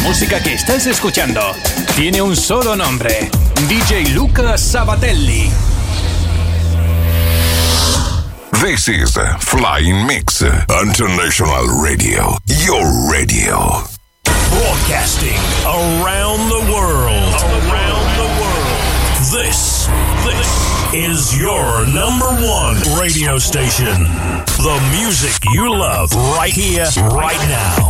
música que estás escuchando tiene un solo nombre: DJ Luca Sabatelli. This is Flying Mix International Radio, your radio. Broadcasting around the world. This is your number one radio station. The music you love right here, right now.